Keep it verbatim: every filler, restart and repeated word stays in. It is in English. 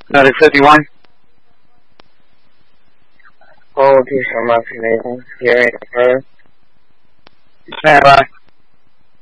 Medic fifty-one. Hold, Houston, Moxie Nathan. Hearing her. Stand by.